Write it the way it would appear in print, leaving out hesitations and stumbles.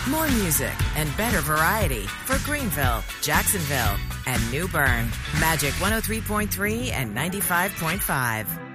More music and better variety for Greenville, Jacksonville, and New Bern. Magic 103.3 and 95.5.